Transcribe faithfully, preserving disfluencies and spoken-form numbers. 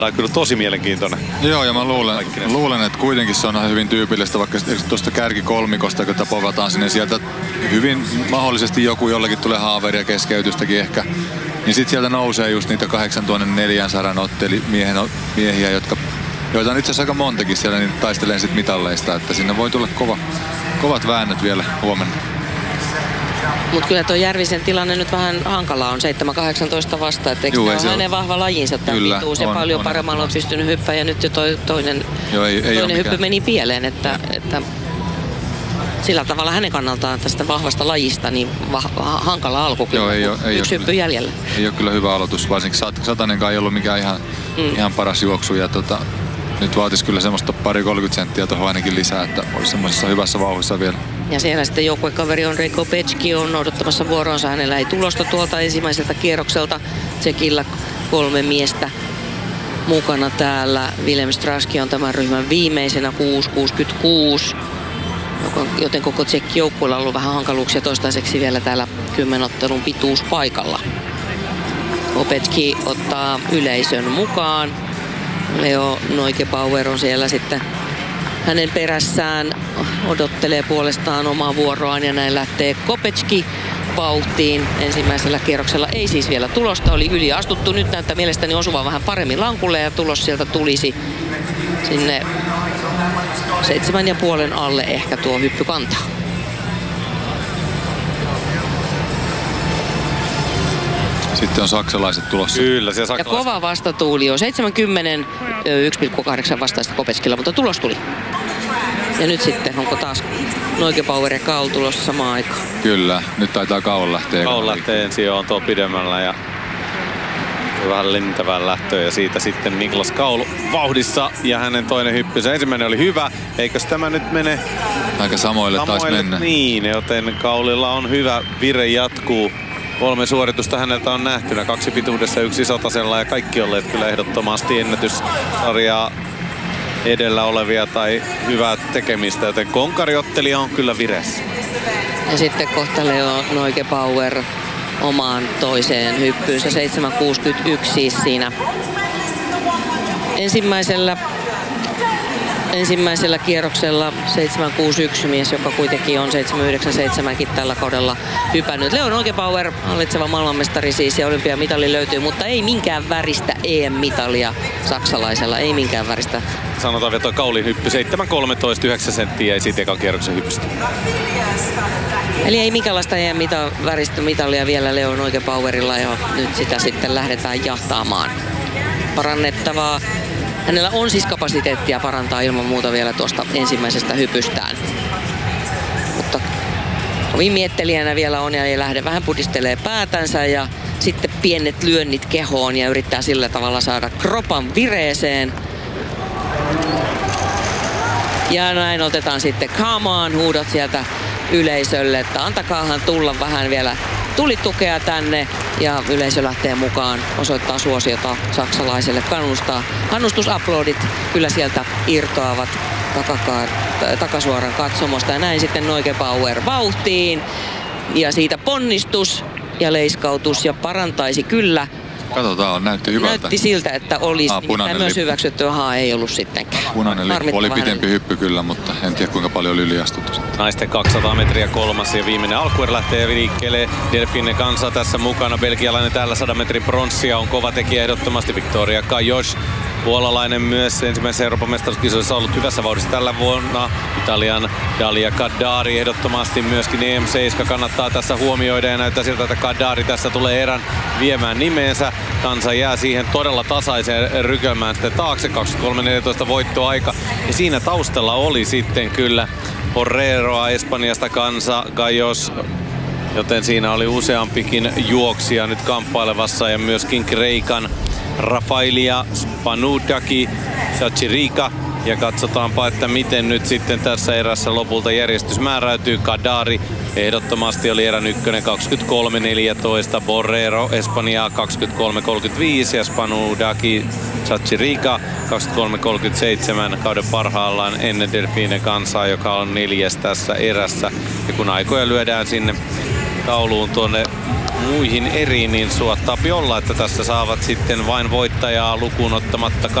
Tämä on kyllä tosi mielenkiintoinen. Joo, ja mä luulen, luulen että kuitenkin se on hyvin tyypillistä, vaikka tuosta kärkikolmikosta, kun povataan sinne sieltä hyvin mahdollisesti joku jollakin tulee haaveria keskeytystäkin ehkä. Niin sit sieltä nousee just niitä kahdeksantuhatta otteli miehen, miehiä, jotka, joita on itse asiassa aika montakin siellä, niin taistelee sit mitalleista, että sinne voi tulla kova, kovat väännöt vielä huomenna. Mutta kyllä tuo Järvisen tilanne nyt vähän hankala on, seitsemän kahdeksantoista vasta, että eikö tämä ole hänen vahva lajinsa tämän pituus ja paljon on, paremmalla on pystynyt hyppää ja nyt jo toi, toinen, Joo, ei, ei toinen hyppy meni pieleen, että, että sillä tavalla hänen kannaltaan tästä vahvasta lajista niin va, hankala alku kyllä. Joo, ei ole, ei yksi hyppy jäljellä. Ei ole kyllä hyvä aloitus, varsinkin Satanenkaan ei ollut mikään ihan, mm. ihan paras juoksu ja tota, nyt vaatisi kyllä semmoista pari kolmekymmentä senttiä tuohon ainakin lisää, että olisi semmoisessa hyvässä vauhdissa vielä. Ja siellä sitten joukkuekaveri Ondrej Kopecki on odottamassa vuoroonsa. Hänellä ei tulosta tuolta ensimmäiseltä kierrokselta. Tsekillä kolme miestä mukana täällä. Willem Straski on tämän ryhmän viimeisenä kuusi kuusikymmentäkuusi. Joten koko Tsekki joukkueella on ollut vähän hankaluuksia toistaiseksi vielä täällä kymmenottelun pituuspaikalla. Kopecki ottaa yleisön mukaan. Leo Neugebauer on siellä sitten hänen perässään, odottelee puolestaan omaa vuoroaan ja näin lähtee Kopecki vauhtiin. Ensimmäisellä kierroksella ei siis vielä tulosta, oli yliastuttu. Nyt näyttää mielestäni osuvan vähän paremmin lankulle ja tulos sieltä tulisi sinne seitsemän ja puolen alle ehkä tuo hyppy kantaa. Sitten on saksalaiset tulossa. Kyllä, se saksalaiset. Ja kova vastatuuli on seitsemänkymmentä, yksi pilkku kahdeksan vastaista Kopecskilla, mutta tulos tuli. Ja nyt sitten, onko taas Neugebauer ja Kaul tulossa samaan aikaan? Kyllä, nyt taitaa Kaul lähteä. Kaul lähtee ensin jo on tuo pidemmällä ja vähän lentävään lähtöön ja siitä sitten Niklas Kaul vauhdissa ja hänen toinen hyppysä. Ensimmäinen oli hyvä, eikös tämä nyt mene aika samoille, samoille taisi mennä. Niin, joten Kaulilla on hyvä, vire jatkuu. Kolme suoritusta häneltä on nähtynä, kaksi pituudessa, yksi satasella ja kaikki olleet kyllä ehdottomasti ennätyssarjaa edellä olevia tai hyvää tekemistä, joten konkariottelija on kyllä vireessä. Ja sitten kohta Leo Neugebauer omaan toiseen hyppyynsä, seitsemän kuusikymmentäyksi siis siinä ensimmäisellä Ensimmäisellä kierroksella seitsemän kuusikymmentäyksi mies, joka kuitenkin on seitsemän yhdeksänkymmentäseitsemän tällä kaudella hypännyt. Leo Neugebauer, hallitseva maailmanmestari siis ja olympiamitali löytyy, mutta ei minkään väristä E M-mitalia saksalaisella, ei minkään väristä. Sanotaan vielä tuo Kaulin hyppy, seitsemän kolmetoista yhdeksän senttiä ja siitä ekan kierroksen hyppystä. Eli ei minkäänlaista E M-väristä mitalia vielä Leo Neugebauerilla ja nyt sitä sitten lähdetään jahtaamaan. Parannettavaa. Hänellä on siis kapasiteettia parantaa ilman muuta vielä tuosta ensimmäisestä hypystään. Mutta kovin miettelijänä vielä on ja ei lähde. Vähän pudistelee päätänsä ja sitten pienet lyönnit kehoon ja yrittää sillä tavalla saada kropan vireeseen. Ja näin otetaan sitten come on -huudot sieltä yleisölle, että antakaahan tulla vähän vielä tulitukea tänne ja yleisö lähtee mukaan, osoittaa suosiota saksalaiselle, kannustaa. Kannustusuploadit kyllä sieltä irtoavat takaka- takasuoran katsomosta ja näin sitten Neugebauer vauhtiin ja siitä ponnistus ja leiskautus ja parantaisi kyllä. Katsotaan, näytti hyvältä. Näytti siltä, että olisi ah, nimittäin myös hyväksytty. Ahaa, ei ollut sittenkään. Punainen lippu oli pitempi hyppy kyllä, mutta en tiedä kuinka paljon oli yliastuttu sitten. Naisten kaksisataa metriä kolmas ja viimeinen alkuer lähtee liikkeelle. Delfine kanssa tässä mukana. Belgialainen täällä sata metrin pronssia on kova tekijä ehdottomasti. Victoria Kajos. Puolalainen myös ensimmäisessä Euroopan mestaruuskisoissa ollut hyvässä vauhdissa tällä vuonna. Italian Dalia Kaddari ehdottomasti myöskin E M seitsemän kannattaa tässä huomioida ja näyttää siltä, että Kaddari tässä tulee erän viemään nimeensä. Kansa jää siihen todella tasaiseen rykelmään sitten taakse. kaksikymmentäkolme neljätoista voittoaika. Ja siinä taustalla oli sitten kyllä Horreroa Espanjasta kanssa, Gajos. Joten siinä oli useampikin juoksija nyt kamppailevassa ja myöskin Kreikan Rafailia Spanudaki, Chachirika. Ja katsotaanpa, että miten nyt sitten tässä erässä lopulta järjestys määräytyy. Kaddari ehdottomasti oli erän ykkönen kaksikymmentäkolme neljätoista. Borrero Espanjaa kaksikymmentäkolme kolmekymmentäviisi ja Spanudaki Chachirika kaksikymmentäkolme kolmekymmentäseitsemän kauden parhaillaan ennen Delfine kansaa, joka on neljäs tässä erässä. Ja kun aikoja lyödään sinne tauluun tuonne muihin eriin, niin suottaapi olla, että tässä saavat sitten vain voittajaa lukuun ottamatta